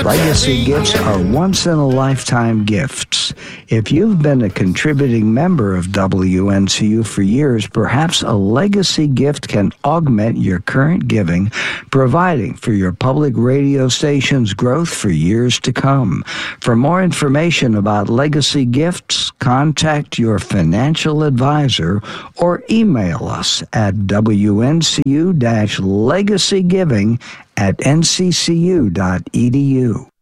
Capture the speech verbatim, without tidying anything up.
Legacy gifts are once-in-a-lifetime gifts. If you've been a contributing member of W N C U for years, perhaps a legacy gift can augment your current giving, providing for your public radio station's growth for years to come. For more information about legacy gifts, contact your financial advisor or email us at W N C U legacygiving at N C C U dot E D U.